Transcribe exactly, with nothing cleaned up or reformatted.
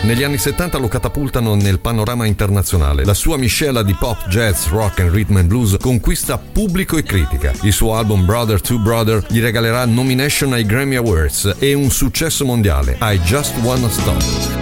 Negli anni settanta lo catapultano nel panorama internazionale. La sua miscela di pop, jazz, rock and rhythm and blues conquista pubblico e critica. Il suo album Brother to Brother gli regalerà nomination ai Grammy Awards e un successo mondiale, I Just Wanna Stop.